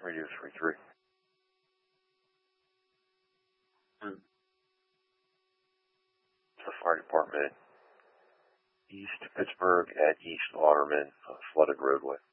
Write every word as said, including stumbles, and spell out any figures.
Radio three three. Hmm. It's the fire department, East Pittsburgh at East Waterman, uh, flooded roadway.